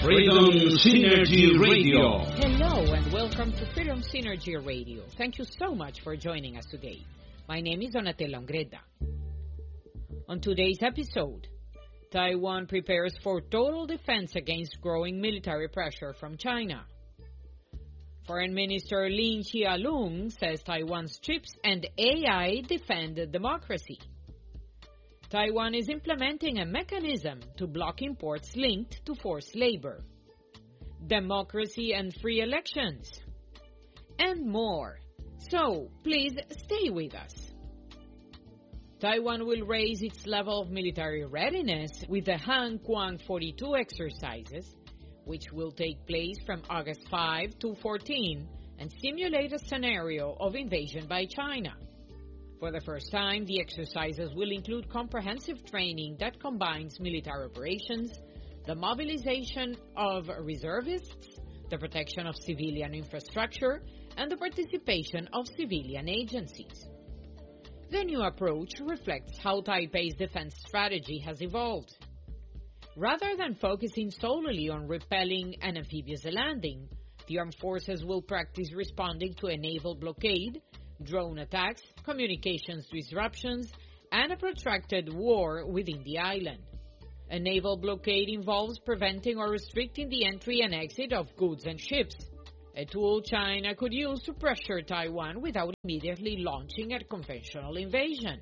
Freedom Synergy Radio. Hello and welcome to Freedom Synergy Radio. Thank you so much for joining us today. My name is Donatella Ongretta. On today's episode, Taiwan prepares for total defense against growing military pressure from China. Foreign Minister Lin Chia-lung says Taiwan's chips and AI defend democracy. Taiwan is implementing a mechanism to block imports linked to forced labor, democracy and free elections, and more. So, please stay with us. Taiwan will raise its level of military readiness with the Han Kuang 42 exercises, which will take place from August 5 to 14 and simulate a scenario of invasion by China. For the first time, the exercises will include comprehensive training that combines military operations, the mobilization of reservists, the protection of civilian infrastructure, and the participation of civilian agencies. The new approach reflects how Taipei's defense strategy has evolved. Rather than focusing solely on repelling an amphibious landing, the armed forces will practice responding to a naval blockade, drone attacks, communications disruptions, and a protracted war within the island. A naval blockade involves preventing or restricting the entry and exit of goods and ships, a tool China could use to pressure Taiwan without immediately launching a conventional invasion.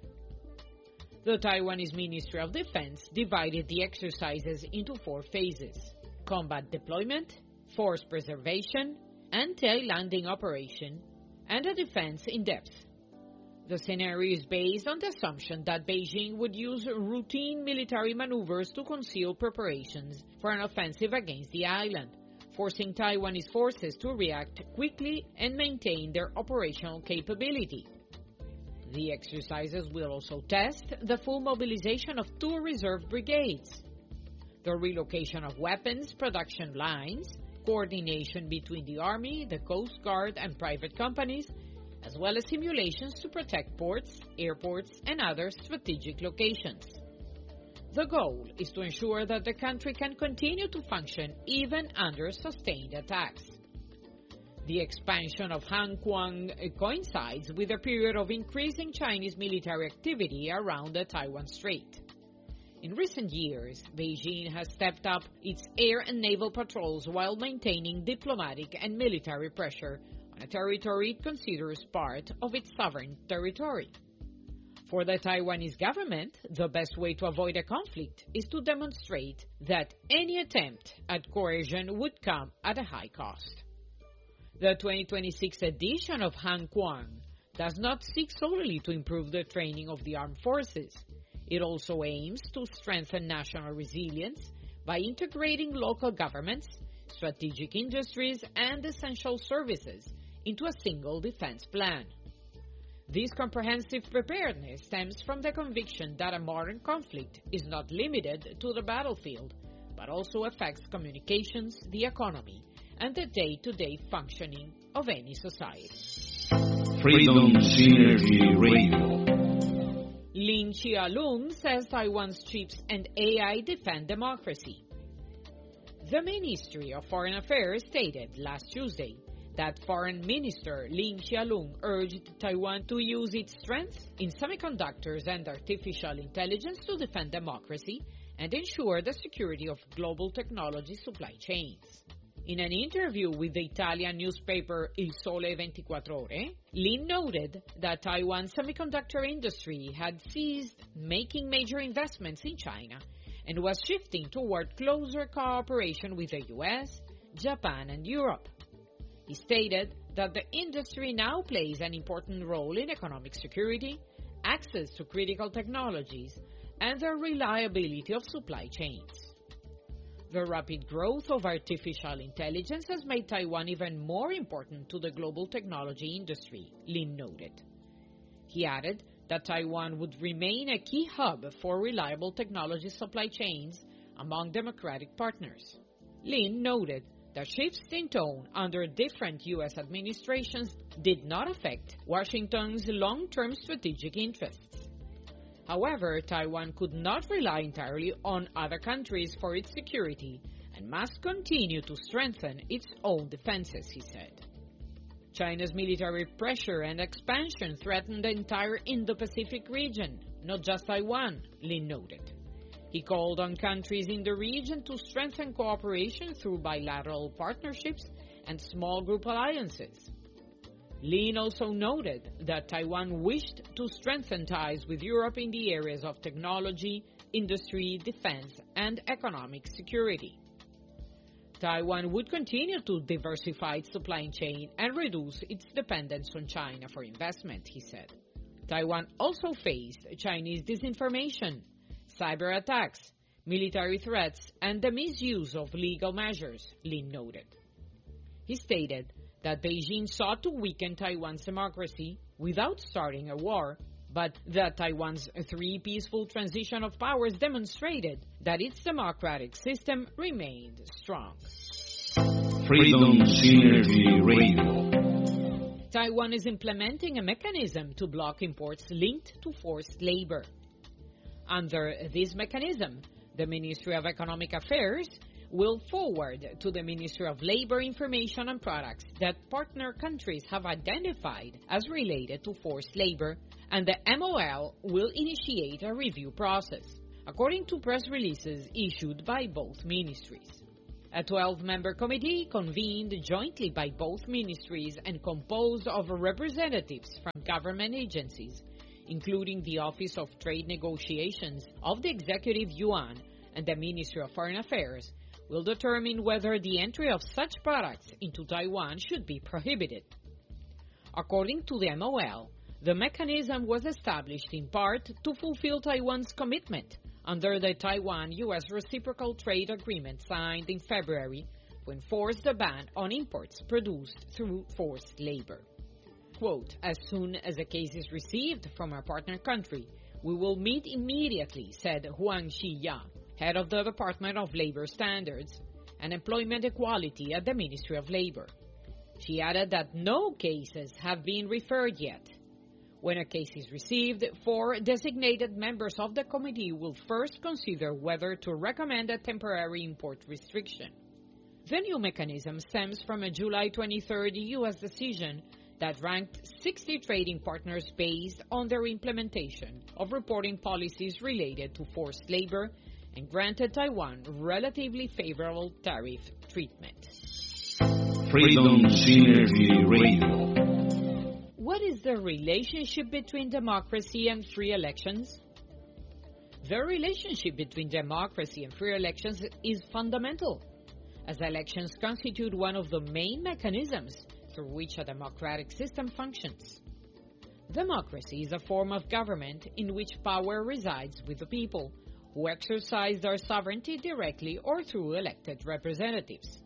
The Taiwanese Ministry of Defense divided the exercises into 4 phases: combat deployment, force preservation, anti-landing operation, and a defense in depth. The scenario is based on the assumption that Beijing would use routine military maneuvers to conceal preparations for an offensive against the island, forcing Taiwanese forces to react quickly and maintain their operational capability. The exercises will also test the full mobilization of 2 reserve brigades, the relocation of weapons production lines, coordination between the Army, the Coast Guard, and private companies, as well as simulations to protect ports, airports, and other strategic locations. The goal is to ensure that the country can continue to function even under sustained attacks. The expansion of Han Kuang coincides with a period of increasing Chinese military activity around the Taiwan Strait. In recent years, Beijing has stepped up its air and naval patrols while maintaining diplomatic and military pressure on a territory it considers part of its sovereign territory. For the Taiwanese government, the best way to avoid a conflict is to demonstrate that any attempt at coercion would come at a high cost. The 2026 edition of Han Kuang does not seek solely to improve the training of the armed forces. It also aims to strengthen national resilience by integrating local governments, strategic industries, and essential services into a single defense plan. This comprehensive preparedness stems from the conviction that a modern conflict is not limited to the battlefield, but also affects communications, the economy, and the day-to-day functioning of any society. Freedom Synergy Radio. Lin Chia-lung says Taiwan's chips and AI defend democracy. The Ministry of Foreign Affairs stated last Tuesday that Foreign Minister Lin Chia-lung urged Taiwan to use its strength in semiconductors and artificial intelligence to defend democracy and ensure the security of global technology supply chains. In an interview with the Italian newspaper Il Sole 24 Ore, Lin noted that Taiwan's semiconductor industry had ceased making major investments in China and was shifting toward closer cooperation with the US, Japan, and Europe. He stated that the industry now plays an important role in economic security, access to critical technologies, and the reliability of supply chains. The rapid growth of artificial intelligence has made Taiwan even more important to the global technology industry, Lin noted. He added that Taiwan would remain a key hub for reliable technology supply chains among democratic partners. Lin noted that shifts in tone under different U.S. administrations did not affect Washington's long-term strategic interests. However, Taiwan could not rely entirely on other countries for its security and must continue to strengthen its own defenses, he said. China's military pressure and expansion threaten the entire Indo-Pacific region, not just Taiwan, Lin noted. He called on countries in the region to strengthen cooperation through bilateral partnerships and small group alliances. Lin also noted that Taiwan wished to strengthen ties with Europe in the areas of technology, industry, defense, and economic security. Taiwan would continue to diversify its supply chain and reduce its dependence on China for investment, he said. Taiwan also faced Chinese disinformation, cyber attacks, military threats, and the misuse of legal measures, Lin noted. He stated that Beijing sought to weaken Taiwan's democracy without starting a war, but that Taiwan's 3 peaceful transition of powers demonstrated that its democratic system remained strong. Freedom Synergy Radio. Taiwan is implementing a mechanism to block imports linked to forced labor. Under this mechanism, the Ministry of Economic Affairs will forward to the Ministry of Labor information on products that partner countries have identified as related to forced labor, and the MOL will initiate a review process, according to press releases issued by both ministries. A 12-member committee convened jointly by both ministries and composed of representatives from government agencies, including the Office of Trade Negotiations of the Executive Yuan and the Ministry of Foreign Affairs, will determine whether the entry of such products into Taiwan should be prohibited. According to the MOL, the mechanism was established in part to fulfill Taiwan's commitment under the Taiwan-U.S. Reciprocal Trade Agreement signed in February to enforce the ban on imports produced through forced labor. Quote, "As soon as a case is received from our partner country, we will meet immediately," said Huang Xiya, head of the Department of Labor Standards and Employment Equality at the Ministry of Labor. She added that no cases have been referred yet. When a case is received, 4 designated members of the committee will first consider whether to recommend a temporary import restriction. The new mechanism stems from a July 23rd U.S. decision that ranked 60 trading partners based on their implementation of reporting policies related to forced labor and granted Taiwan relatively favorable tariff treatment. Freedom Synergy Radio. What is the relationship between democracy and free elections? The relationship between democracy and free elections is fundamental, as elections constitute one of the main mechanisms through which a democratic system functions. Democracy is a form of government in which power resides with the people, who exercise their sovereignty directly or through elected representatives.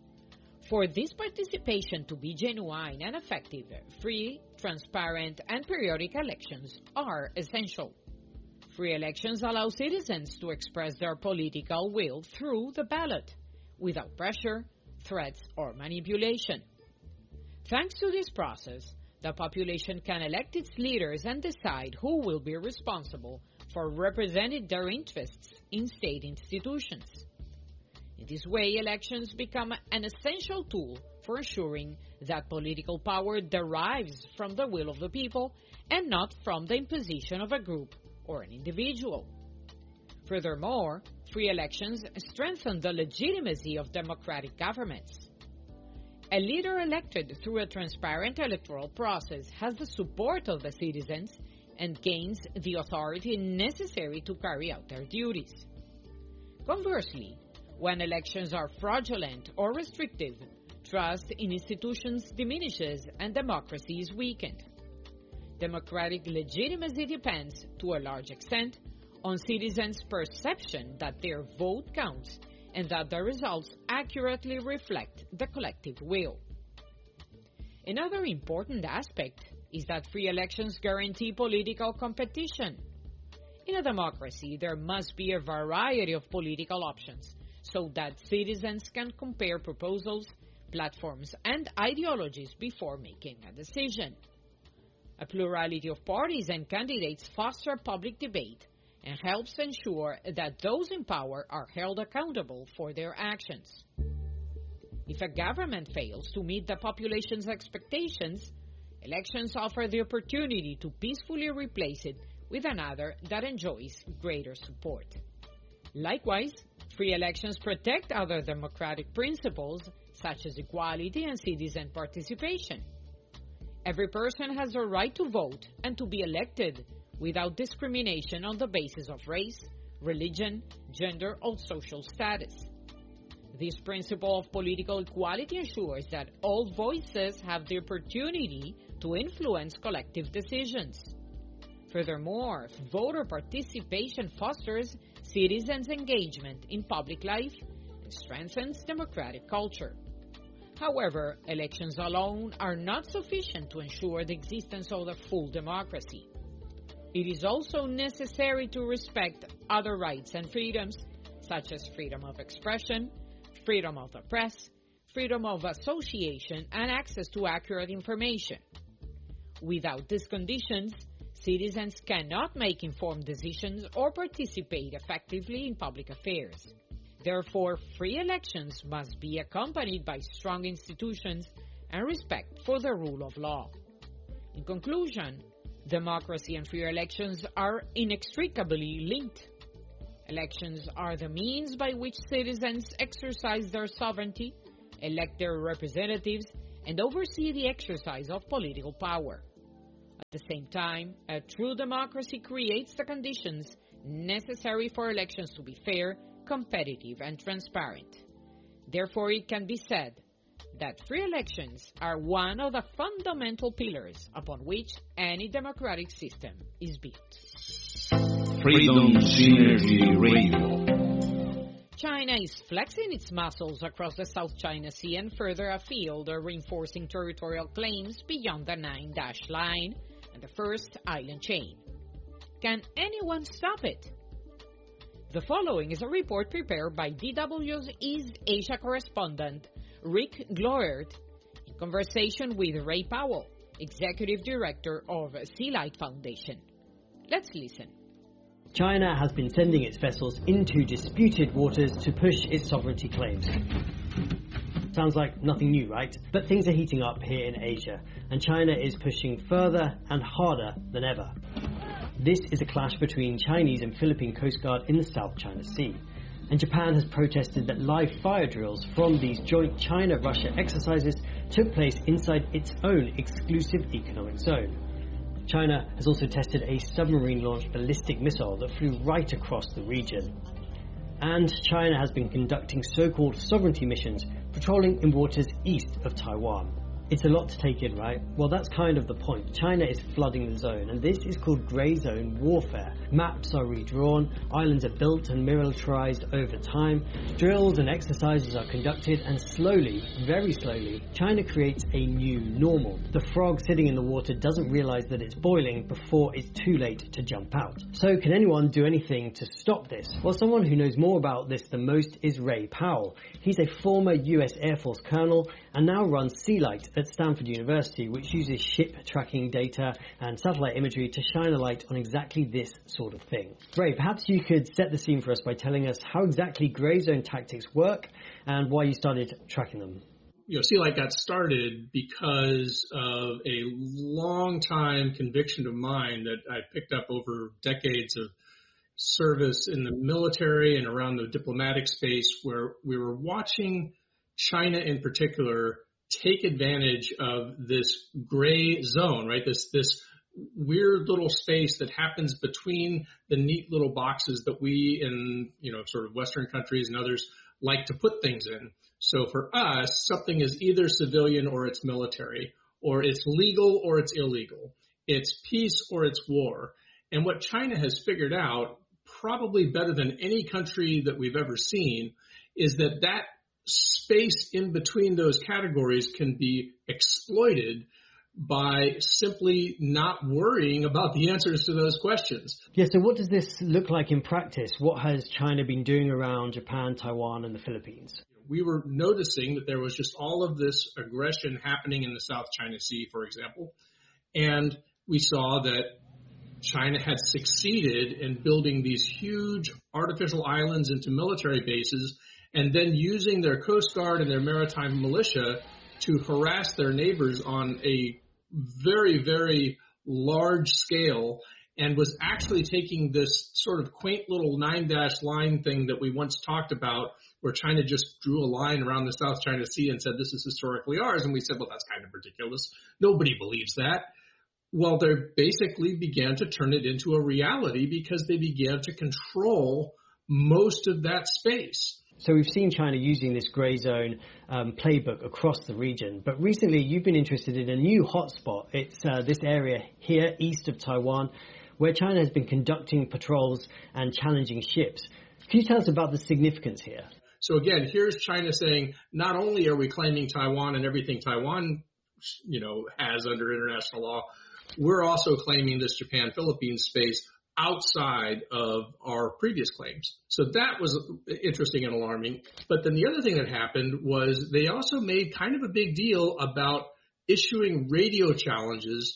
For this participation to be genuine and effective, free, transparent, and periodic elections are essential. Free elections allow citizens to express their political will through the ballot, without pressure, threats, or manipulation. Thanks to this process, the population can elect its leaders and decide who will be responsible for representing their interests in state institutions. In this way, elections become an essential tool for ensuring that political power derives from the will of the people and not from the imposition of a group or an individual. Furthermore, free elections strengthen the legitimacy of democratic governments. A leader elected through a transparent electoral process has the support of the citizens and gains the authority necessary to carry out their duties. Conversely, when elections are fraudulent or restrictive, trust in institutions diminishes and democracy is weakened. Democratic legitimacy depends, to a large extent, on citizens' perception that their vote counts and that the results accurately reflect the collective will. Another important aspect is that free elections guarantee political competition. In a democracy, there must be a variety of political options so that citizens can compare proposals, platforms, and ideologies before making a decision. A plurality of parties and candidates foster public debate and helps ensure that those in power are held accountable for their actions. If a government fails to meet the population's expectations, elections offer the opportunity to peacefully replace it with another that enjoys greater support. Likewise, free elections protect other democratic principles such as equality and citizen participation. Every person has a right to vote and to be elected without discrimination on the basis of race, religion, gender, or social status. This principle of political equality ensures that all voices have the opportunity to influence collective decisions. Furthermore, voter participation fosters citizens' engagement in public life and strengthens democratic culture. However, elections alone are not sufficient to ensure the existence of the full democracy. It is also necessary to respect other rights and freedoms, such as freedom of expression, freedom of the press, freedom of association, and access to accurate information. Without these conditions, citizens cannot make informed decisions or participate effectively in public affairs. Therefore, free elections must be accompanied by strong institutions and respect for the rule of law. In conclusion, democracy and free elections are inextricably linked. Elections are the means by which citizens exercise their sovereignty, elect their representatives, and oversee the exercise of political power. At the same time, a true democracy creates the conditions necessary for elections to be fair, competitive, and transparent. Therefore, it can be said that free elections are one of the fundamental pillars upon which any democratic system is built. Freedom Synergy Radio. China is flexing its muscles across the South China Sea and further afield, reinforcing territorial claims beyond the Nine-Dash Line and the First Island Chain. Can anyone stop it? The following is a report prepared by DW's East Asia correspondent Rick Gloert in conversation with Ray Powell, Executive Director of Sea Light Foundation. Let's listen. China has been sending its vessels into disputed waters to push its sovereignty claims. Sounds like nothing new, right? But things are heating up here in Asia, and China is pushing further and harder than ever. This is a clash between Chinese and Philippine Coast Guard in the South China Sea. And Japan has protested that live fire drills from these joint China-Russia exercises took place inside its own exclusive economic zone. China has also tested a submarine-launched ballistic missile that flew right across the region. And China has been conducting so-called sovereignty missions, patrolling in waters east of Taiwan. It's a lot to take in, right? Well, that's kind of the point. China is flooding the zone, and this is called grey zone warfare. Maps are redrawn, islands are built and militarized over time, drills and exercises are conducted, and slowly, very slowly, China creates a new normal. The frog sitting in the water doesn't realize that it's boiling before it's too late to jump out. So can anyone do anything to stop this? Well, someone who knows more about this than most is Ray Powell. He's a former US Air Force colonel and now runs Sea Light at Stanford University, which uses ship tracking data and satellite imagery to shine a light on exactly this sort of thing. Ray, perhaps you could set the scene for us by telling us how exactly grey zone tactics work and why you started tracking them. Sea Light got started because of a long-time conviction of mine that I picked up over decades of service in the military and around the diplomatic space, where we were watching China in particular take advantage of this gray zone, right? This weird little space that happens between the neat little boxes that we in, sort of Western countries and others like to put things in. So for us, something is either civilian or it's military, or it's legal or it's illegal. It's peace or it's war. And what China has figured out, probably better than any country that we've ever seen, is that space in between those categories can be exploited by simply not worrying about the answers to those questions. Yeah, so what does this look like in practice? What has China been doing around Japan, Taiwan, and the Philippines? We were noticing that there was just all of this aggression happening in the South China Sea, for example, and we saw that China had succeeded in building these huge artificial islands into military bases and then using their Coast Guard and their maritime militia to harass their neighbors on a very, very large scale, and was actually taking this sort of quaint little 9-dash line thing that we once talked about, where China just drew a line around the South China Sea and said, this is historically ours. And we said, well, that's kind of ridiculous. Nobody believes that. Well, they basically began to turn it into a reality because they began to control most of that space. So we've seen China using this grey zone playbook across the region. But recently you've been interested in a new hotspot. It's this area here east of Taiwan, where China has been conducting patrols and challenging ships. Can you tell us about the significance here? So again, here's China saying, not only are we claiming Taiwan and everything Taiwan, has under international law, we're also claiming this Japan-Philippines space outside of our previous claims. So that was interesting and alarming. But then the other thing that happened was they also made kind of a big deal about issuing radio challenges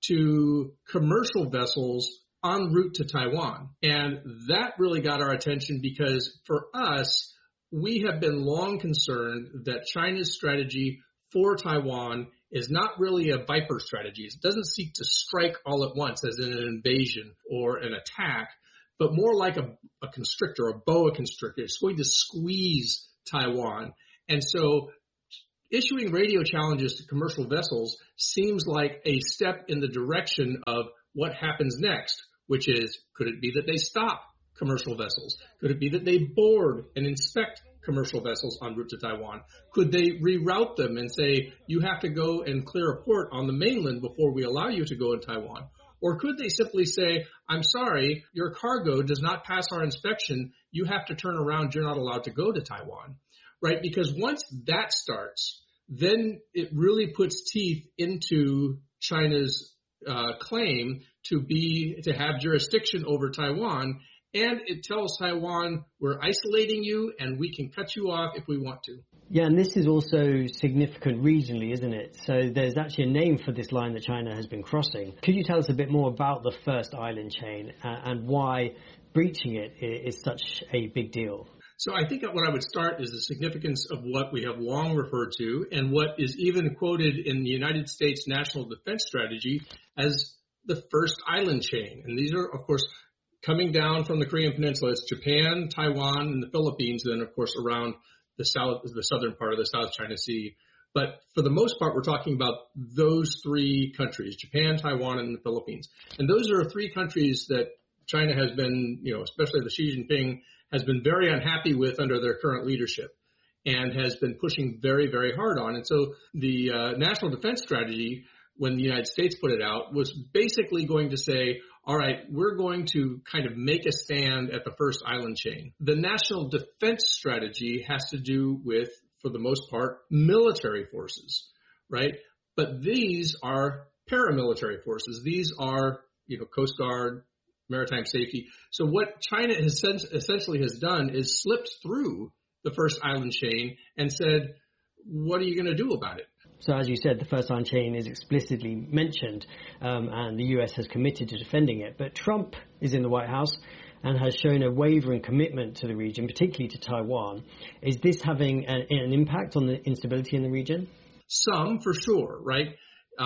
to commercial vessels en route to Taiwan. And that really got our attention because for us, we have been long concerned that China's strategy for Taiwan is not really a Viper strategy. It doesn't seek to strike all at once as in an invasion or an attack, but more like a constrictor, a boa constrictor. It's going to squeeze Taiwan. And so issuing radio challenges to commercial vessels seems like a step in the direction of what happens next, which is, could it be that they stop commercial vessels? Could it be that they board and inspect commercial vessels en route to Taiwan? Could they reroute them and say, you have to go and clear a port on the mainland before we allow you to go in Taiwan? Or could they simply say, I'm sorry, your cargo does not pass our inspection. You have to turn around. You're not allowed to go to Taiwan, right? Because once that starts, then it really puts teeth into China's claim to have jurisdiction over Taiwan. And it tells Taiwan, we're isolating you and we can cut you off if we want to. Yeah, and this is also significant regionally, isn't it? So there's actually a name for this line that China has been crossing. Could you tell us a bit more about the first island chain and why breaching it is such a big deal? So I think that what I would start is the significance of what we have long referred to and what is even quoted in the United States National Defense Strategy as the first island chain. And these are, of course, coming down from the Korean Peninsula. It's Japan, Taiwan, and the Philippines, and then, of course, around the southern part of the South China Sea. But for the most part, we're talking about those three countries, Japan, Taiwan, and the Philippines. And those are three countries that China has been, especially the Xi Jinping, has been very unhappy with under their current leadership and has been pushing very, very hard on. And so the National Defense Strategy, when the United States put it out, was basically going to say, all right, we're going to kind of make a stand at the first island chain. The National Defense Strategy has to do with, for the most part, military forces, right? But these are paramilitary forces. These are, Coast Guard, maritime safety. So what China has essentially has done is slipped through the first island chain and said, what are you going to do about it? So as you said, the first island chain is explicitly mentioned, and the US has committed to defending it. But Trump is in the White House and has shown a wavering commitment to the region, particularly to Taiwan. Is this having an impact on the instability in the region? Some, for sure, right?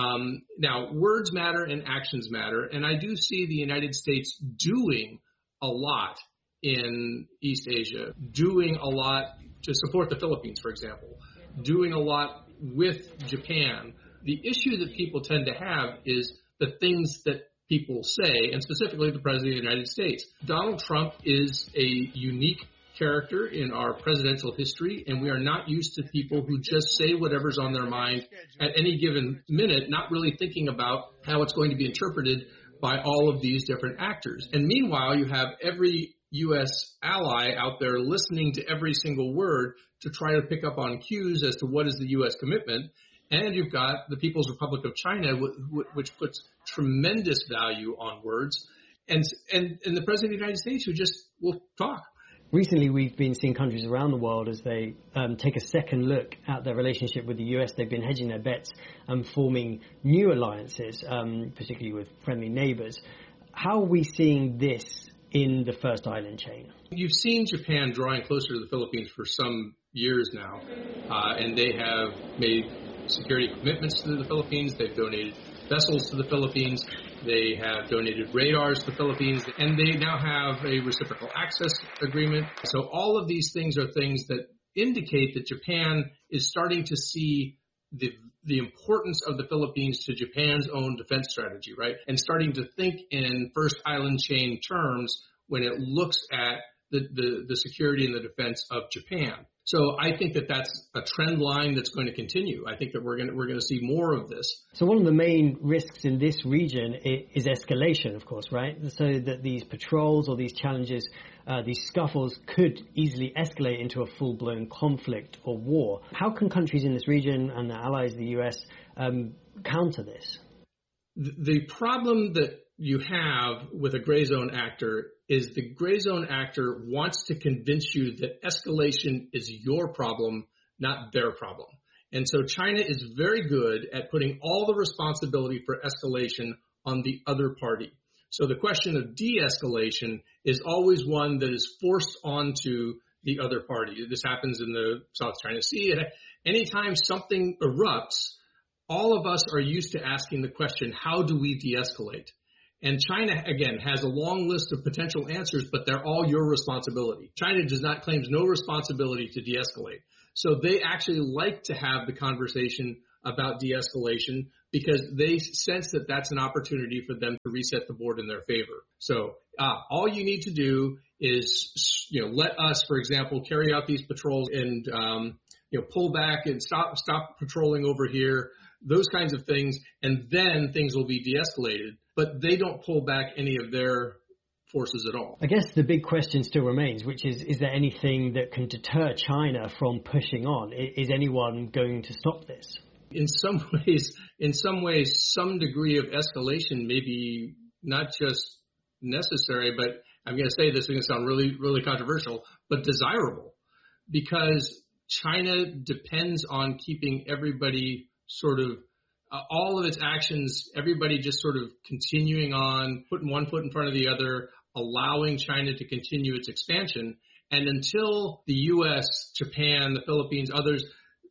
Now, words matter and actions matter, and I do see the United States doing a lot in East Asia, doing a lot to support the Philippines, for example, doing a lot with Japan. The issue that people tend to have is the things that people say, and specifically the President of the United States. Donald Trump is a unique character in our presidential history, and we are not used to people who just say whatever's on their mind at any given minute, not really thinking about how it's going to be interpreted by all of these different actors. And meanwhile, you have every U.S. ally out there listening to every single word to try to pick up on cues as to what is the U.S. commitment. And you've got the People's Republic of China, which puts tremendous value on words, and the President of the United States, who just will talk. Recently, we've been seeing countries around the world as they take a second look at their relationship with the US. They've been hedging their bets and forming new alliances, particularly with friendly neighbors. How are we seeing this in the first island chain? You've seen Japan drawing closer to the Philippines for some years now, and they have made security commitments to the Philippines. They've donated vessels to the Philippines. They have donated radars to the Philippines, and they now have a reciprocal access agreement. So all of these things are things that indicate that Japan is starting to see the importance of the Philippines to Japan's own defense strategy, right? And starting to think in first island chain terms when it looks at the security and the defense of Japan. So I think that that's a trend line that's going to continue. I think that we're going to see more of this. So one of the main risks in this region is escalation, of course, right? So that these patrols or these challenges, these scuffles could easily escalate into a full-blown conflict or war. How can countries in this region and their allies, the US, counter this? The problem that you have with a gray zone actor is the gray zone actor wants to convince you that escalation is your problem, not their problem. And so China is very good at putting all the responsibility for escalation on the other party. So the question of de-escalation is always one that is forced onto the other party. This happens in the South China Sea. Anytime something erupts, all of us are used to asking the question, how do we de-escalate? And China, again, has a long list of potential answers, but they're all your responsibility. China claims no responsibility to de-escalate. So they actually like to have the conversation about de-escalation because they sense that that's an opportunity for them to reset the board in their favor. So all you need to do is, let us, for example, carry out these patrols and, pull back and stop patrolling over here, those kinds of things, and then things will be de-escalated. But they don't pull back any of their forces at all. I guess the big question still remains, which is there anything that can deter China from pushing on? Is anyone going to stop this? In some ways, some degree of escalation may be not just necessary, but I'm going to say this is going to sound really, really controversial, but desirable, because China depends on keeping everybody sort of all of its actions, everybody just sort of continuing on, putting one foot in front of the other, allowing China to continue its expansion. And until the U.S., Japan, the Philippines, others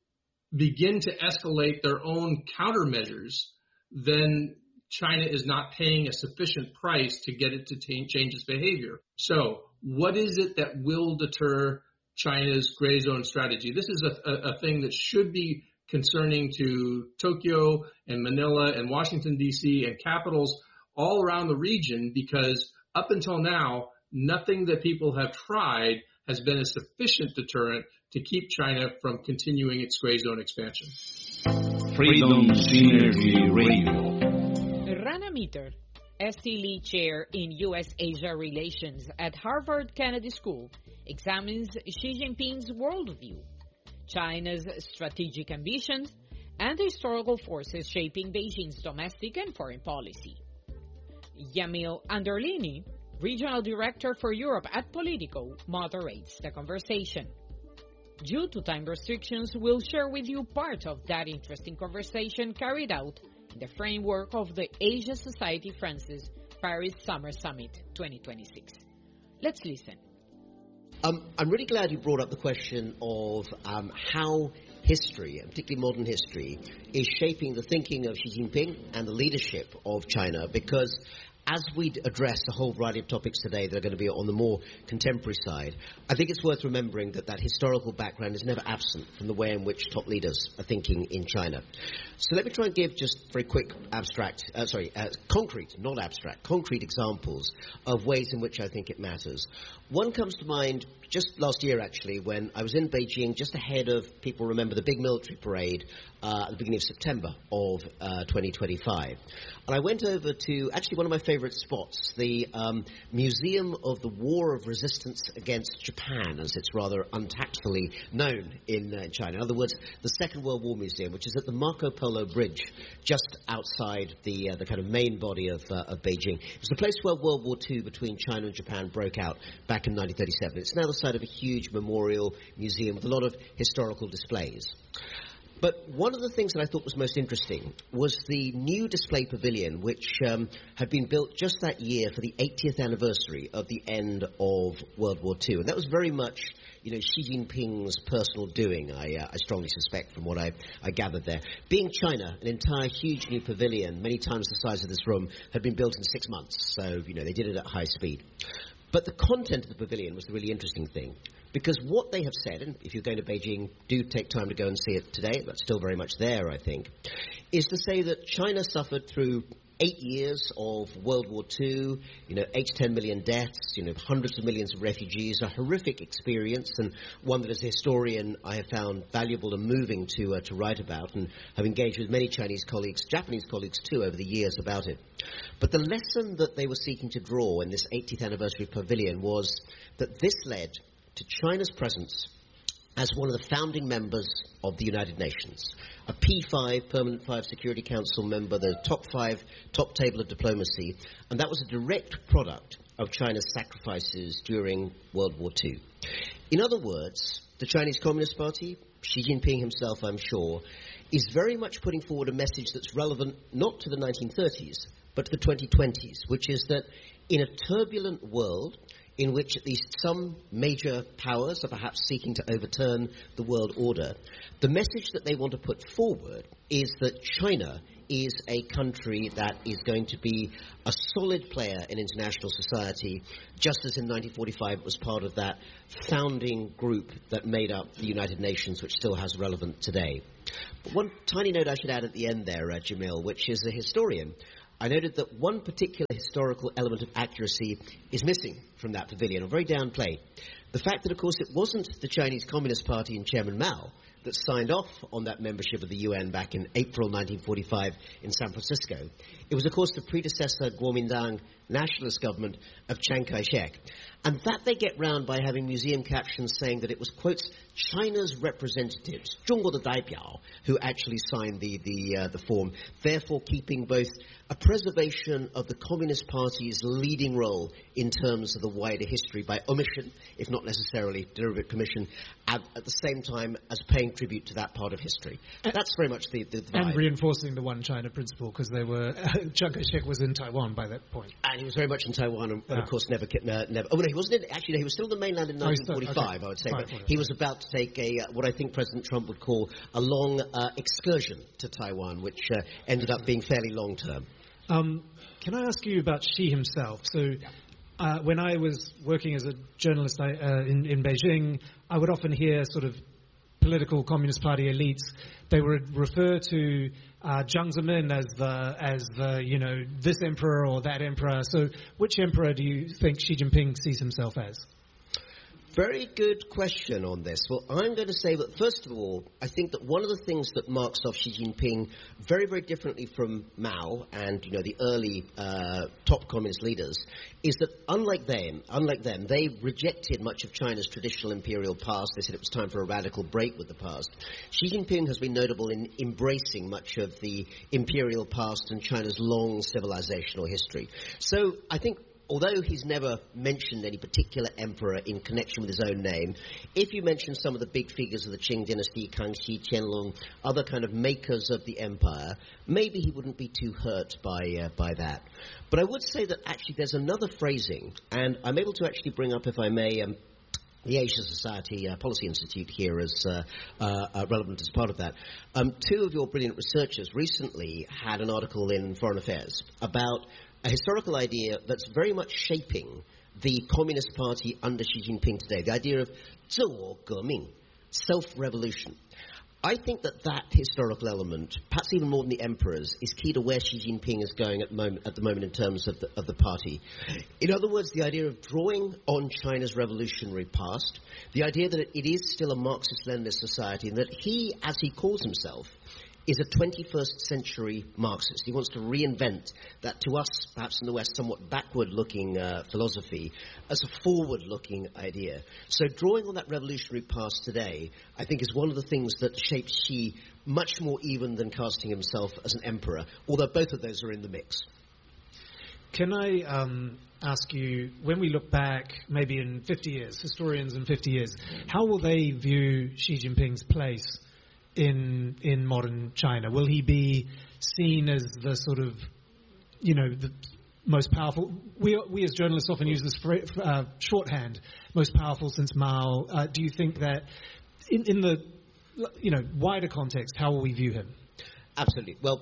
begin to escalate their own countermeasures, then China is not paying a sufficient price to get it to change its behavior. So what is it that will deter China's gray zone strategy? This is a thing that should be concerning to Tokyo and Manila and Washington, D.C. and capitals all around the region, because up until now, nothing that people have tried has been a sufficient deterrent to keep China from continuing its gray zone expansion. Freedom Synergy Radio. Rana Mitter, ST Lee Chair in U.S.-Asia Relations at Harvard Kennedy School, examines Xi Jinping's worldview, China's strategic ambitions, and the historical forces shaping Beijing's domestic and foreign policy. Yamil Anderlini, Regional Director for Europe at Politico, moderates the conversation. Due to time restrictions, we'll share with you part of that interesting conversation carried out in the framework of the Asia Society France's Paris Summer Summit 2026. Let's listen. I'm really glad you brought up the question of how history, and particularly modern history, is shaping the thinking of Xi Jinping and the leadership of China, because as we address a whole variety of topics today that are going to be on the more contemporary side, I think it's worth remembering that that historical background is never absent from the way in which top leaders are thinking in China. So let me try and give just very quick concrete, not abstract, concrete examples of ways in which I think it matters. One comes to mind just last year, actually, when I was in Beijing just ahead of, people remember, the big military parade at the beginning of September of 2025. And I went over to actually one of my favorite spots, the Museum of the War of Resistance Against Japan, as it's rather untactfully known in China. In other words, the Second World War Museum, which is at the Marco Polo Bridge, just outside the kind of main body of Beijing. It was the place where World War II between China and Japan broke out back in 1937. It's now the site of a huge memorial museum with a lot of historical displays. But one of the things that I thought was most interesting was the new display pavilion, which had been built just that year for the 80th anniversary of the end of World War II. And that was very much, Xi Jinping's personal doing, I strongly suspect, from what I gathered there. Being China, an entire huge new pavilion, many times the size of this room, had been built in 6 months. So, they did it at high speed. But the content of the pavilion was the really interesting thing. Because what they have said, and if you're going to Beijing, do take time to go and see it today, that's still very much there, I think, is to say that China suffered through 8 years of World War II, 8 to 10 million deaths, hundreds of millions of refugees, a horrific experience, and one that as a historian I have found valuable and moving to write about, and have engaged with many Chinese colleagues, Japanese colleagues too, over the years about it. But the lesson that they were seeking to draw in this 80th anniversary pavilion was that this led to China's presence as one of the founding members of the United Nations, a P5, Permanent 5 Security Council member, the top table of diplomacy, and that was a direct product of China's sacrifices during World War II. In other words, the Chinese Communist Party, Xi Jinping himself, I'm sure, is very much putting forward a message that's relevant not to the 1930s, but to the 2020s, which is that in a turbulent world, in which at least some major powers are perhaps seeking to overturn the world order, the message that they want to put forward is that China is a country that is going to be a solid player in international society, just as in 1945 it was part of that founding group that made up the United Nations, which still has relevance today. But one tiny note I should add at the end there, Jamil, which is a historian, I noted that one particular historical element of accuracy is missing from that pavilion, or very downplayed. The fact that, of course, it wasn't the Chinese Communist Party and Chairman Mao that signed off on that membership of the UN back in April 1945 in San Francisco. It was, of course, the predecessor Kuomintang nationalist government of Chiang Kai-shek. And that they get round by having museum captions saying that it was, quotes, China's representatives, 中国的代表, who actually signed the form, therefore keeping both a preservation of the Communist Party's leading role in terms of the wider history by omission, if not necessarily deliberate commission, at the same time as paying tribute to that part of history. That's very much the vibe. And reinforcing the one China principle, because they were Chiang Kai-shek was in Taiwan by that point. And he was very much in Taiwan, and of course never. Oh no, he wasn't. He was still on the mainland in 1945, okay. I would say. Right, but he was about to take what I think President Trump would call a long excursion to Taiwan, which ended up being fairly long term. Can I ask you about Xi himself? So, when I was working as a journalist in Beijing, I would often hear sort of political Communist Party elites. They would refer to Jiang Zemin as the this emperor or that emperor. So, which emperor do you think Xi Jinping sees himself as? Very good question on this. Well, I'm going to say that, first of all, I think that one of the things that marks off Xi Jinping very, very differently from Mao and, the early top communist leaders is that unlike them, they rejected much of China's traditional imperial past. They said it was time for a radical break with the past. Xi Jinping has been notable in embracing much of the imperial past and China's long civilizational history. So I think, although he's never mentioned any particular emperor in connection with his own name, if you mention some of the big figures of the Qing dynasty, Kangxi, Qianlong, other kind of makers of the empire, maybe he wouldn't be too hurt by that. But I would say that actually there's another phrasing, and I'm able to actually bring up, if I may, the Asia Society Policy Institute here as relevant as part of that. Two of your brilliant researchers recently had an article in Foreign Affairs about a historical idea that's very much shaping the Communist Party under Xi Jinping today, the idea of 自我革命, self-revolution. I think that historical element, perhaps even more than the emperors, is key to where Xi Jinping is going at the moment in terms of the party. In other words, the idea of drawing on China's revolutionary past, the idea that it is still a Marxist-Leninist society, and that he, as he calls himself, is a 21st century Marxist. He wants to reinvent that, to us, perhaps in the West, somewhat backward-looking philosophy as a forward-looking idea. So drawing on that revolutionary past today, I think, is one of the things that shapes Xi much more even than casting himself as an emperor, although both of those are in the mix. Can I ask you, when we look back, maybe in 50 years, historians in 50 years, how will they view Xi Jinping's place in modern China? Will he be seen as the sort of, the most powerful? We as journalists often use this shorthand, most powerful since Mao. Do you think that in the wider context, how will we view him? Absolutely. Well,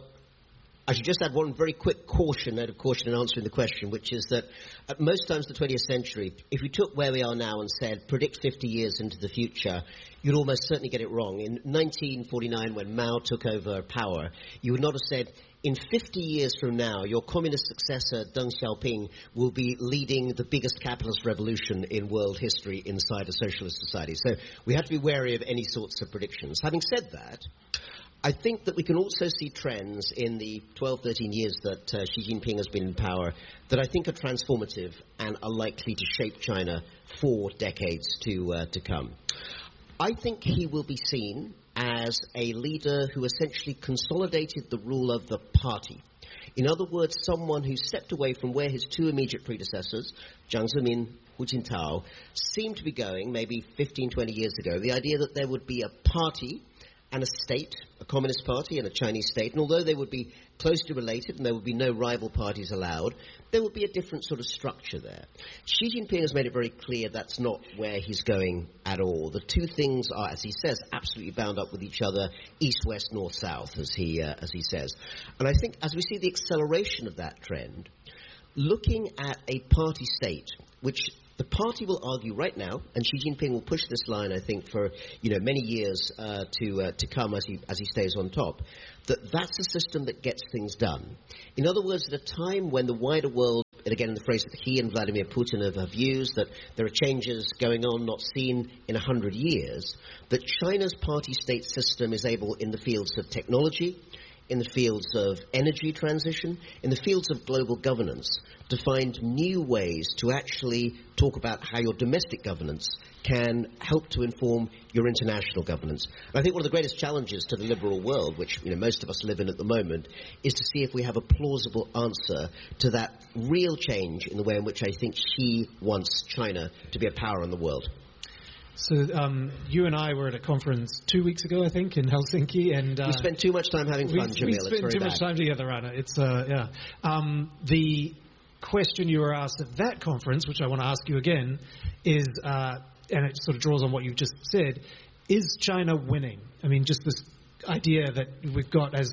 I should just add one very quick caution in answering the question, which is that at most times in the 20th century, if you took where we are now and said, predict 50 years into the future, you'd almost certainly get it wrong. In 1949, when Mao took over power, you would not have said, in 50 years from now, your communist successor, Deng Xiaoping, will be leading the biggest capitalist revolution in world history inside a socialist society. So we have to be wary of any sorts of predictions. Having said that, I think that we can also see trends in the 12, 13 years that Xi Jinping has been in power that I think are transformative and are likely to shape China for decades to come. I think he will be seen as a leader who essentially consolidated the rule of the party. In other words, someone who stepped away from where his two immediate predecessors, Jiang Zemin, Hu Jintao, seemed to be going maybe 15, 20 years ago. The idea that there would be a party and a state, a communist party and a Chinese state, and although they would be closely related and there would be no rival parties allowed, there would be a different sort of structure there. Xi Jinping has made it very clear that's not where he's going at all. The two things are, as he says, absolutely bound up with each other, east, west, north, south, as he says. And I think as we see the acceleration of that trend, looking at a party state, which the party will argue right now, and Xi Jinping will push this line, I think, for many years to come as he stays on top, that's a system that gets things done. In other words, at a time when the wider world, and again in the phrase that he and Vladimir Putin have used, that there are changes going on not seen in 100 years, that China's party state system is able, in the fields of technology, in the fields of energy transition, in the fields of global governance, to find new ways to actually talk about how your domestic governance can help to inform your international governance. And I think one of the greatest challenges to the liberal world, which most of us live in at the moment, is to see if we have a plausible answer to that real change in the way in which I think Xi wants China to be a power in the world. So you and I were at a conference 2 weeks ago, I think, in Helsinki, and we spent too much time having fun, Jamil. We spent too much time together, Anna. It's yeah. The question you were asked at that conference, which I want to ask you again, is, and it sort of draws on what you just said, is China winning? I mean, just this idea that we've got, as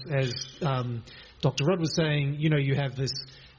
Dr. Rudd was saying, you have this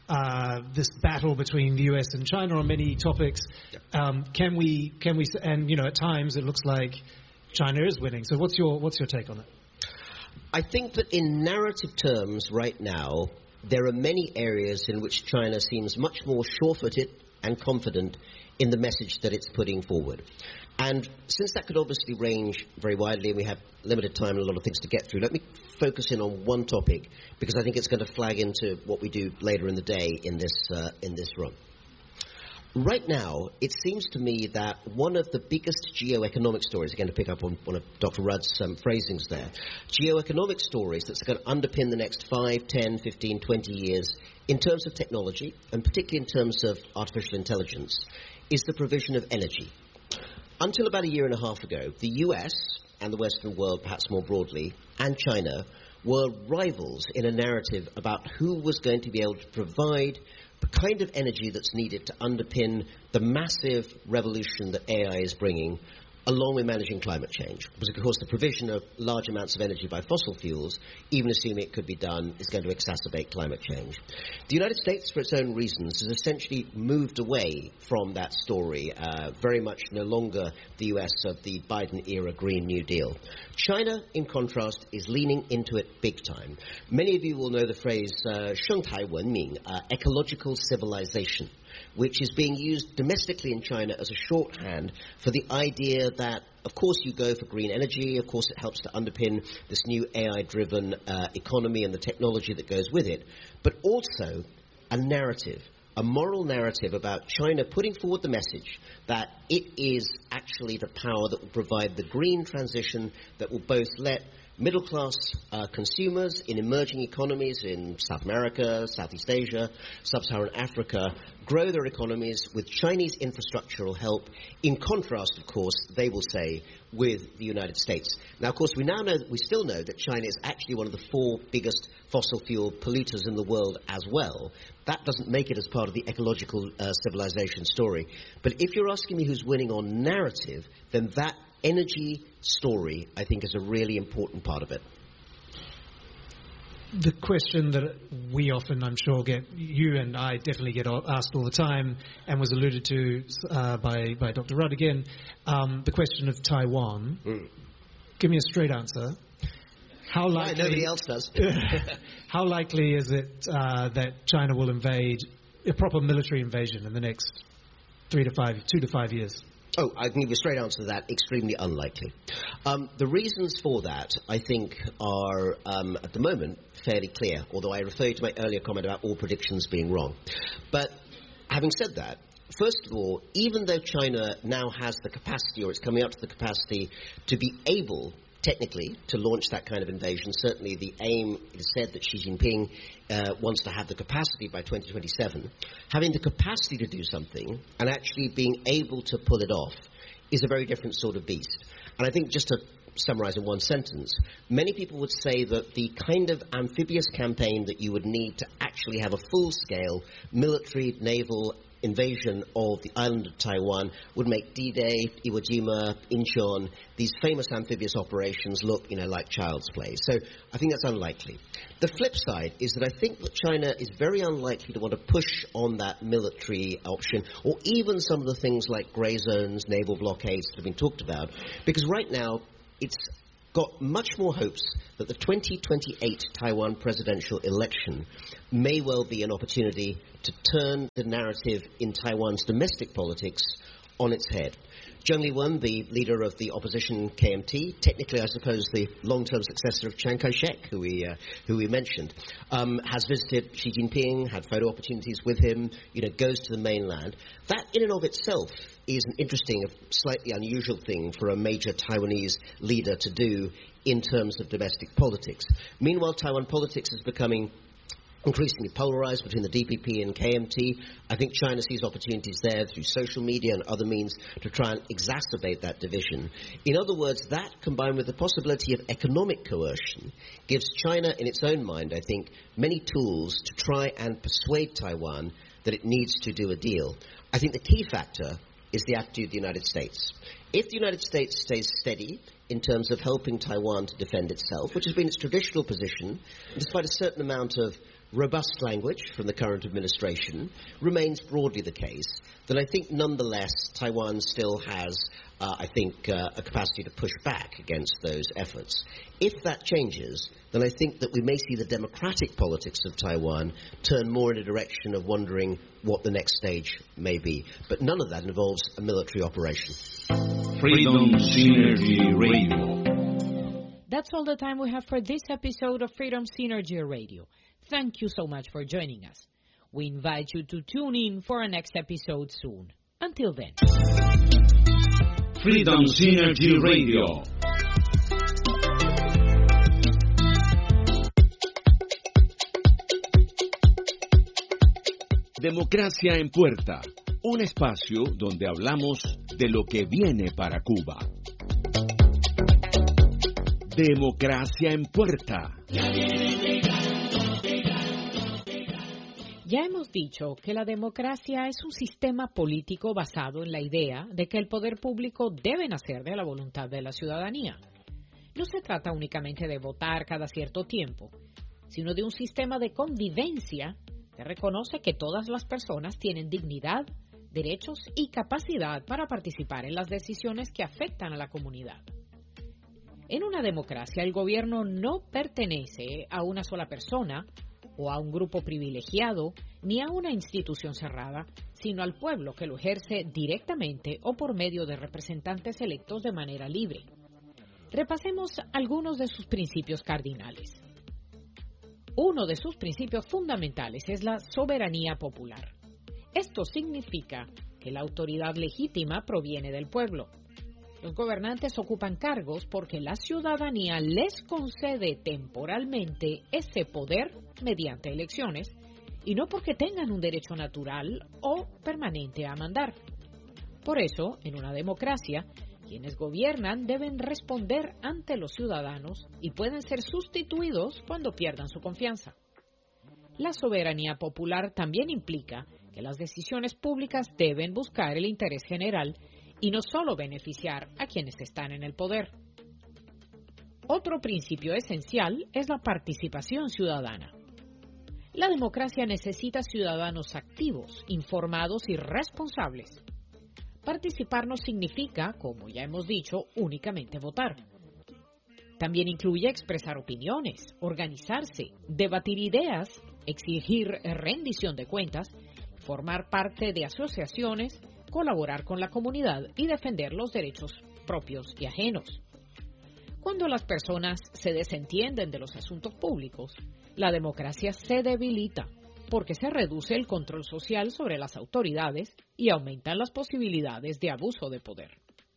battle between the US and China on many topics. Can we, and at times it looks like China is winning. So what's your take on it? I think that in narrative terms right now, there are many areas in which China seems much more sure-footed and confident in the message that it's putting forward. And since that could obviously range very widely and we have limited time and a lot of things to get through, let me focus in on one topic because I think it's going to flag into what we do later in the day in this room. Right now, it seems to me that one of the biggest geoeconomic stories, again to pick up on one of Dr. Rudd's phrasings there, geoeconomic stories that's going to underpin the next 5, 10, 15, 20 years in terms of technology, and particularly in terms of artificial intelligence, is the provision of energy. Until about a year and a half ago, the US and the Western world, perhaps more broadly, and China were rivals in a narrative about who was going to be able to provide the kind of energy that's needed to underpin the massive revolution that AI is bringing, along with managing climate change. Because, of course, the provision of large amounts of energy by fossil fuels, even assuming it could be done, is going to exacerbate climate change. The United States, for its own reasons, has essentially moved away from that story, very much no longer the US of the Biden-era Green New Deal. China, in contrast, is leaning into it big time. Many of you will know the phrase 生态文明, ecological civilization, which is being used domestically in China as a shorthand for the idea that, of course, you go for green energy, of course it helps to underpin this new AI-driven economy and the technology that goes with it, but also a narrative, a moral narrative about China putting forward the message that it is actually the power that will provide the green transition that will both let middle-class consumers in emerging economies in South America, Southeast Asia, Sub-Saharan Africa grow their economies with Chinese infrastructural help, in contrast, of course, they will say, with the United States. Now, of course, we still know that China is actually one of the 4 biggest fossil fuel polluters in the world as well. That doesn't make it as part of the ecological civilization story. But if you're asking me who's winning on narrative, then that energy story, I think, is a really important part of it. The question that we often, I'm sure, you and I definitely get asked all the time, and was alluded to by Dr. Rudd again, the question of Taiwan. Give me a straight answer. How likely? Nobody else does. How likely is it that China will invade a proper military invasion in the next 2 to 5 years? Oh, I can give you a straight answer to that. Extremely unlikely. The reasons for that, I think, are, at the moment, fairly clear, although I refer you to my earlier comment about all predictions being wrong. But having said that, first of all, even though China now has the capacity, or it's coming up to the capacity, to be able, technically, to launch that kind of invasion, certainly the aim, it is said that Xi Jinping wants to have the capacity by 2027, having the capacity to do something and actually being able to pull it off is a very different sort of beast. And I think, just to summarize in one sentence, many people would say that the kind of amphibious campaign that you would need to actually have a full-scale military, naval invasion of the island of Taiwan would make D-Day, Iwo Jima, Incheon, these famous amphibious operations look, like child's play. So I think that's unlikely. The flip side is that I think that China is very unlikely to want to push on that military option, or even some of the things like grey zones, naval blockades that have been talked about, because right now it's got much more hopes that the 2028 Taiwan presidential election may well be an opportunity to turn the narrative in Taiwan's domestic politics on its head. Zheng Liwen, the leader of the opposition KMT, technically, I suppose, the long-term successor of Chiang Kai-shek, who we mentioned, has visited Xi Jinping, had photo opportunities with him, goes to the mainland. That, in and of itself, is an interesting, slightly unusual thing for a major Taiwanese leader to do in terms of domestic politics. Meanwhile, Taiwan politics is becoming increasingly polarized between the DPP and KMT. I think China sees opportunities there through social media and other means to try and exacerbate that division. In other words, that combined with the possibility of economic coercion gives China, in its own mind, I think, many tools to try and persuade Taiwan that it needs to do a deal. I think the key factor is the attitude of the United States. If the United States stays steady in terms of helping Taiwan to defend itself, which has been its traditional position, despite a certain amount of robust language from the current administration, remains broadly the case, then I think nonetheless Taiwan still has, a capacity to push back against those efforts. If that changes, then I think that we may see the democratic politics of Taiwan turn more in a direction of wondering what the next stage may be. But none of that involves a military operation. Freedom Synergy Radio. That's all the time we have for this episode of Freedom Synergy Radio. Thank you so much for joining us. We invite you to tune in for our next episode soon. Until then. Freedom Synergy Radio. Democracia en Puerta, un espacio donde hablamos de lo que viene para Cuba. Democracia en Puerta. Ya hemos dicho que la democracia es un sistema político basado en la idea de que el poder público debe nacer de la voluntad de la ciudadanía. No se trata únicamente de votar cada cierto tiempo, sino de un sistema de convivencia que reconoce que todas las personas tienen dignidad, derechos y capacidad para participar en las decisiones que afectan a la comunidad. En una democracia, el gobierno no pertenece a una sola persona o a un grupo privilegiado, ni a una institución cerrada, sino al pueblo que lo ejerce directamente o por medio de representantes electos de manera libre. Repasemos algunos de sus principios cardinales. Uno de sus principios fundamentales es la soberanía popular. Esto significa que la autoridad legítima proviene del pueblo. Los gobernantes ocupan cargos porque la ciudadanía les concede temporalmente ese poder mediante elecciones y no porque tengan un derecho natural o permanente a mandar. Por eso, en una democracia, quienes gobiernan deben responder ante los ciudadanos y pueden ser sustituidos cuando pierdan su confianza. La soberanía popular también implica que las decisiones públicas deben buscar el interés general y no solo beneficiar a quienes están en el poder. Otro principio esencial es la participación ciudadana. La democracia necesita ciudadanos activos, informados y responsables. Participar no significa, como ya hemos dicho, únicamente votar. También incluye expresar opiniones, organizarse, debatir ideas, exigir rendición de cuentas, formar parte de asociaciones, colaborar con la comunidad y defender los derechos propios y ajenos. Cuando las personas se desentienden de los asuntos públicos, la democracia se debilita porque se reduce el control social sobre las autoridades y aumentan las posibilidades de abuso de poder.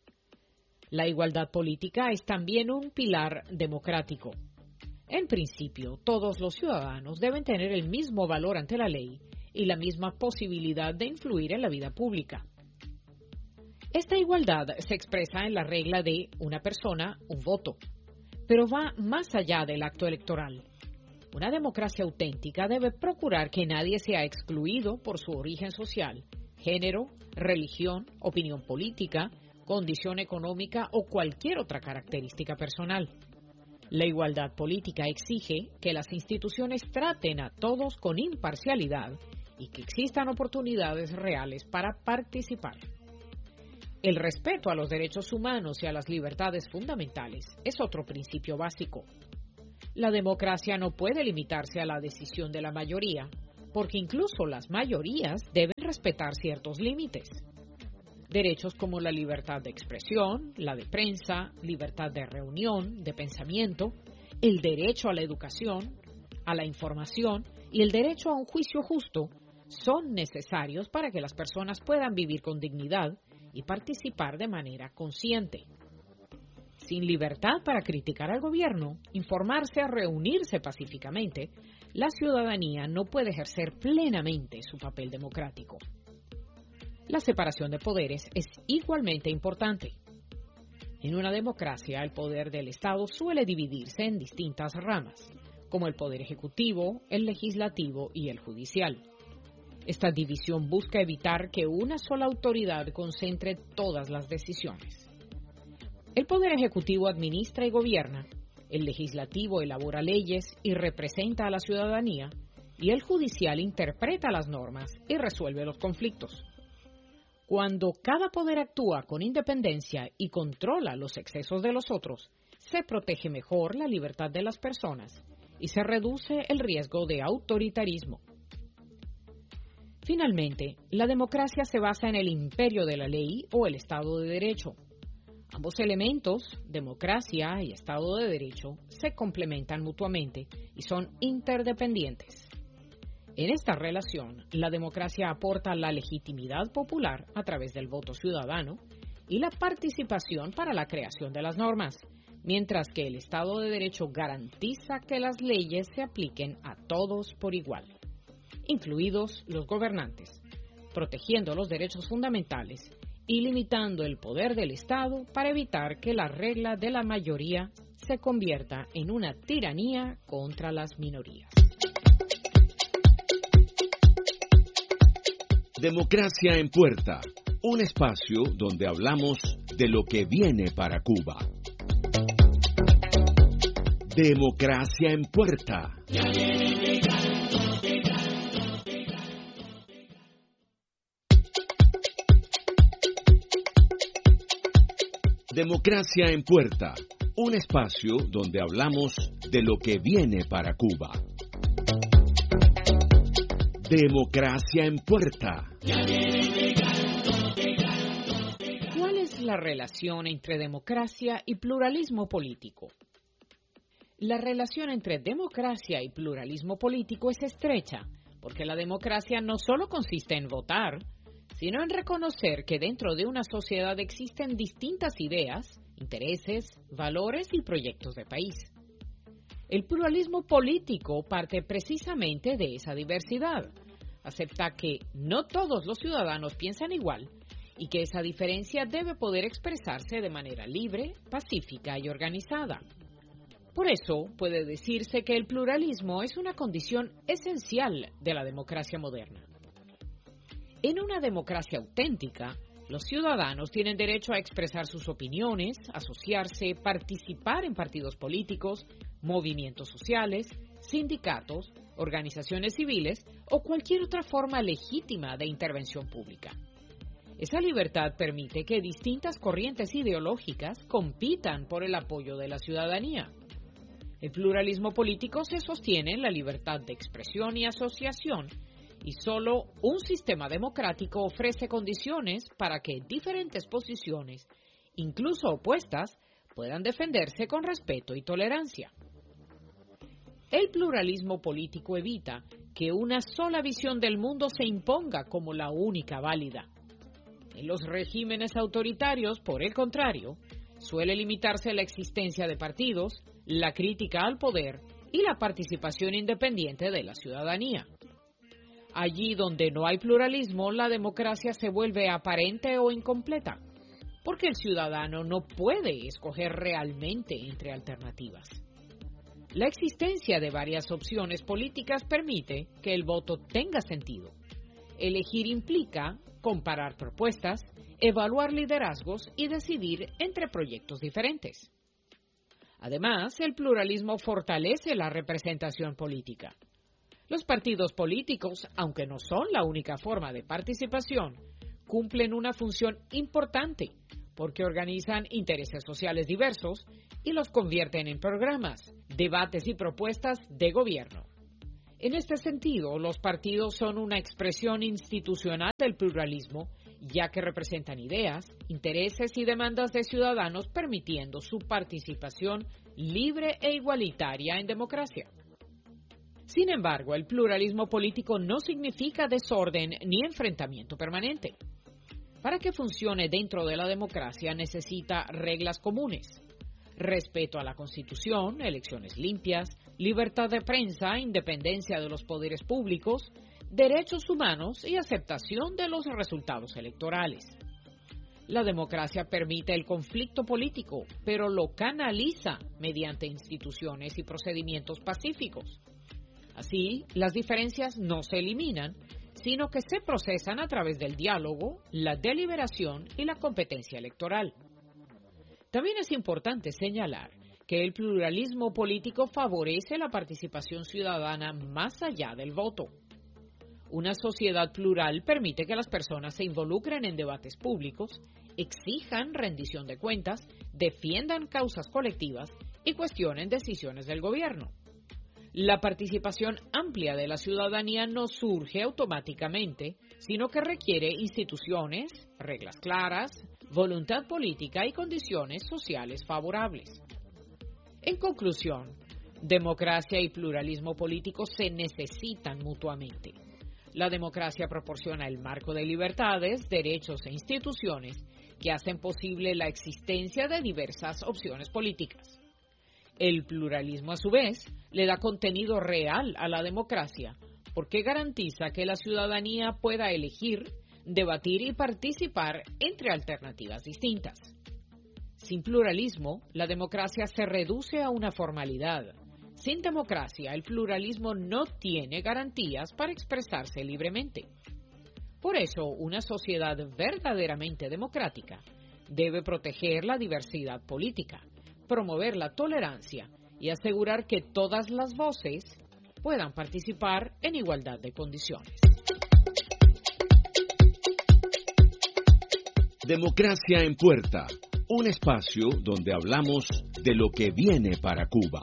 La igualdad política es también un pilar democrático. En principio, todos los ciudadanos deben tener el mismo valor ante la ley y la misma posibilidad de influir en la vida pública. Esta igualdad se expresa en la regla de una persona, un voto, pero va más allá del acto electoral. Una democracia auténtica debe procurar que nadie sea excluido por su origen social, género, religión, opinión política, condición económica o cualquier otra característica personal. La igualdad política exige que las instituciones traten a todos con imparcialidad y que existan oportunidades reales para participar. El respeto a los derechos humanos y a las libertades fundamentales es otro principio básico. La democracia no puede limitarse a la decisión de la mayoría, porque incluso las mayorías deben respetar ciertos límites. Derechos como la libertad de expresión, la de prensa, libertad de reunión, de pensamiento, el derecho a la educación, a la información y el derecho a un juicio justo son necesarios para que las personas puedan vivir con dignidad y participar de manera consciente. Sin libertad para criticar al gobierno, informarse o reunirse pacíficamente, la ciudadanía no puede ejercer plenamente su papel democrático. La separación de poderes es igualmente importante. En una democracia, el poder del Estado suele dividirse en distintas ramas, como el poder ejecutivo, el legislativo y el judicial. Esta división busca evitar que una sola autoridad concentre todas las decisiones. El poder ejecutivo administra y gobierna, el legislativo elabora leyes y representa a la ciudadanía, y el judicial interpreta las normas y resuelve los conflictos. Cuando cada poder actúa con independencia y controla los excesos de los otros, se protege mejor la libertad de las personas y se reduce el riesgo de autoritarismo. Finalmente, la democracia se basa en el imperio de la ley o el Estado de Derecho. Ambos elementos, democracia y Estado de Derecho, se complementan mutuamente y son interdependientes. En esta relación, la democracia aporta la legitimidad popular a través del voto ciudadano y la participación para la creación de las normas, mientras que el Estado de Derecho garantiza que las leyes se apliquen a todos por igual, incluidos los gobernantes, protegiendo los derechos fundamentales y limitando el poder del Estado para evitar que la regla de la mayoría se convierta en una tiranía contra las minorías. Democracia en Puerta, un espacio donde hablamos de lo que viene para Cuba. Democracia en Puerta. Democracia en Puerta, un espacio donde hablamos de lo que viene para Cuba. Democracia en Puerta. ¿Cuál es la relación entre democracia y pluralismo político? La relación entre democracia y pluralismo político es estrecha, porque la democracia no solo consiste en votar, sino en reconocer que dentro de una sociedad existen distintas ideas, intereses, valores y proyectos de país. El pluralismo político parte precisamente de esa diversidad. Acepta que no todos los ciudadanos piensan igual y que esa diferencia debe poder expresarse de manera libre, pacífica y organizada. Por eso puede decirse que el pluralismo es una condición esencial de la democracia moderna. En una democracia auténtica, los ciudadanos tienen derecho a expresar sus opiniones, asociarse, participar en partidos políticos, movimientos sociales, sindicatos, organizaciones civiles o cualquier otra forma legítima de intervención pública. Esa libertad permite que distintas corrientes ideológicas compitan por el apoyo de la ciudadanía. El pluralismo político se sostiene en la libertad de expresión y asociación, y solo un sistema democrático ofrece condiciones para que diferentes posiciones, incluso opuestas, puedan defenderse con respeto y tolerancia. El pluralismo político evita que una sola visión del mundo se imponga como la única válida. En los regímenes autoritarios, por el contrario, suele limitarse la existencia de partidos, la crítica al poder y la participación independiente de la ciudadanía. Allí donde no hay pluralismo, la democracia se vuelve aparente o incompleta, porque el ciudadano no puede escoger realmente entre alternativas. La existencia de varias opciones políticas permite que el voto tenga sentido. Elegir implica comparar propuestas, evaluar liderazgos y decidir entre proyectos diferentes. Además, el pluralismo fortalece la representación política. Los partidos políticos, aunque no son la única forma de participación, cumplen una función importante porque organizan intereses sociales diversos y los convierten en programas, debates y propuestas de gobierno. En este sentido, los partidos son una expresión institucional del pluralismo, ya que representan ideas, intereses y demandas de ciudadanos, permitiendo su participación libre e igualitaria en democracia. Sin embargo, el pluralismo político no significa desorden ni enfrentamiento permanente. Para que funcione dentro de la democracia necesita reglas comunes: respeto a la Constitución, elecciones limpias, libertad de prensa, independencia de los poderes públicos, derechos humanos y aceptación de los resultados electorales. La democracia permite el conflicto político, pero lo canaliza mediante instituciones y procedimientos pacíficos. Así, las diferencias no se eliminan, sino que se procesan a través del diálogo, la deliberación y la competencia electoral. También es importante señalar que el pluralismo político favorece la participación ciudadana más allá del voto. Una sociedad plural permite que las personas se involucren en debates públicos, exijan rendición de cuentas, defiendan causas colectivas y cuestionen decisiones del gobierno. La participación amplia de la ciudadanía no surge automáticamente, sino que requiere instituciones, reglas claras, voluntad política y condiciones sociales favorables. En conclusión, democracia y pluralismo político se necesitan mutuamente. La democracia proporciona el marco de libertades, derechos e instituciones que hacen posible la existencia de diversas opciones políticas. El pluralismo, a su vez, le da contenido real a la democracia, porque garantiza que la ciudadanía pueda elegir, debatir y participar entre alternativas distintas. Sin pluralismo, la democracia se reduce a una formalidad. Sin democracia, el pluralismo no tiene garantías para expresarse libremente. Por eso, una sociedad verdaderamente democrática debe proteger la diversidad política, promover la tolerancia y asegurar que todas las voces puedan participar en igualdad de condiciones. Democracia en Puerta, un espacio donde hablamos de lo que viene para Cuba.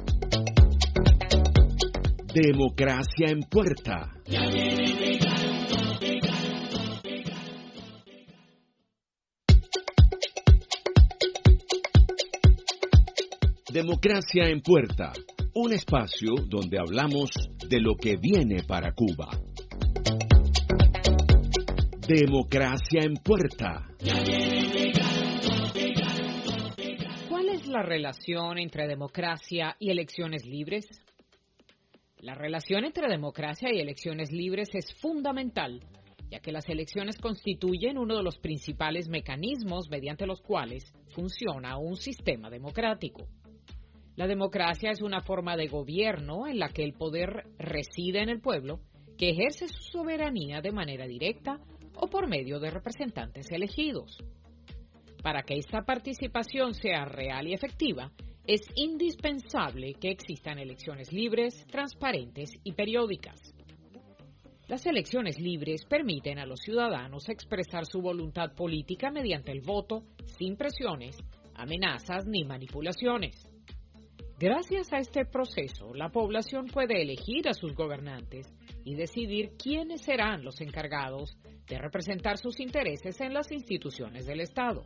Democracia en Puerta. Democracia en Puerta, un espacio donde hablamos de lo que viene para Cuba. Democracia en Puerta. ¿Cuál es la relación entre democracia y elecciones libres? La relación entre democracia y elecciones libres es fundamental, ya que las elecciones constituyen uno de los principales mecanismos mediante los cuales funciona un sistema democrático. La democracia es una forma de gobierno en la que el poder reside en el pueblo, que ejerce su soberanía de manera directa o por medio de representantes elegidos. Para que esta participación sea real y efectiva, es indispensable que existan elecciones libres, transparentes y periódicas. Las elecciones libres permiten a los ciudadanos expresar su voluntad política mediante el voto, sin presiones, amenazas ni manipulaciones. Gracias a este proceso, la población puede elegir a sus gobernantes y decidir quiénes serán los encargados de representar sus intereses en las instituciones del Estado.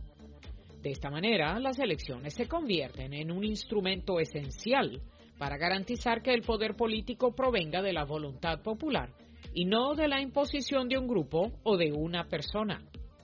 De esta manera, las elecciones se convierten en un instrumento esencial para garantizar que el poder político provenga de la voluntad popular y no de la imposición de un grupo o de una persona.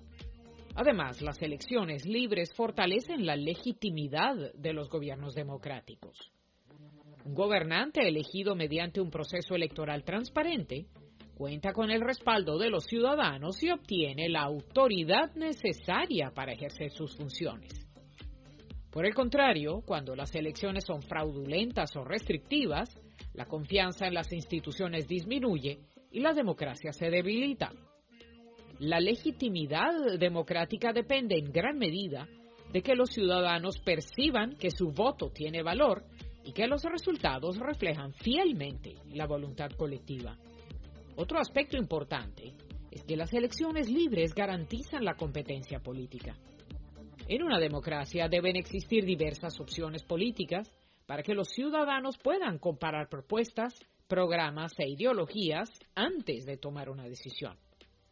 Además, las elecciones libres fortalecen la legitimidad de los gobiernos democráticos. Un gobernante elegido mediante un proceso electoral transparente cuenta con el respaldo de los ciudadanos y obtiene la autoridad necesaria para ejercer sus funciones. Por el contrario, cuando las elecciones son fraudulentas o restrictivas, la confianza en las instituciones disminuye y la democracia se debilita. La legitimidad democrática depende en gran medida de que los ciudadanos perciban que su voto tiene valor y que los resultados reflejan fielmente la voluntad colectiva. Otro aspecto importante es que las elecciones libres garantizan la competencia política. En una democracia deben existir diversas opciones políticas para que los ciudadanos puedan comparar propuestas, programas e ideologías antes de tomar una decisión.